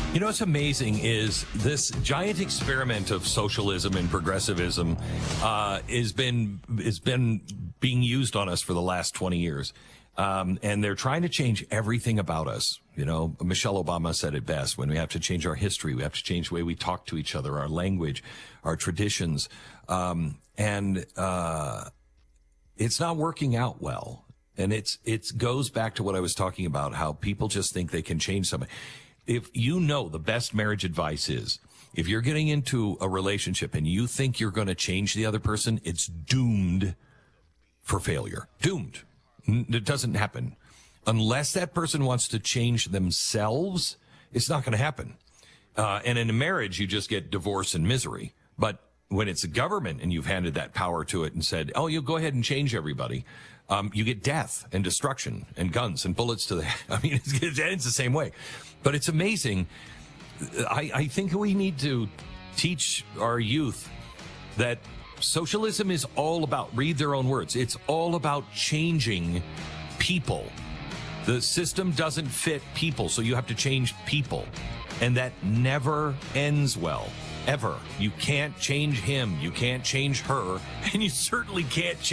You know what's amazing is this giant experiment of socialism and progressivism has been being used on us for the last 20 years. And they're trying to change everything about us. You know, Michelle Obama said it best: when we have to change our history, we have to change the way we talk to each other, our language, our traditions. It's not working out well. And it goes back to what I was talking about, how people just think they can change something. If you know, the best marriage advice is, if you're getting into a relationship and you think you're going to change the other person, it's doomed for failure. Doomed. It doesn't happen. Unless that person wants to change themselves, it's not going to happen. And in a marriage, you just get divorce and misery. But when it's a government and you've handed that power to it and said, oh, you go ahead and change everybody, you get death and destruction and guns and bullets to the head. I mean, it's the same way. But it's amazing. I think we need to teach our youth that socialism is all about, read their own words, it's all about changing people. The system doesn't fit people, so you have to change people. And that never ends well, ever. You can't change him, you can't change her, and you certainly can't change